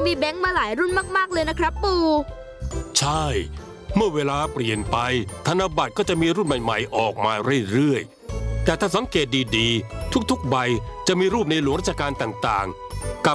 มีแบงค์มาหลายรุ่นมากๆเลยนะครับปู่ใช่เมื่อเวลาเปลี่ยนไปธนบัตรก็จะมีรุ่นใหม่ๆออกมาเรื่อยๆแต่ถ้าสังเกตดีๆทุกๆใบจะมีรูปในหลวงรัชกาลต่าง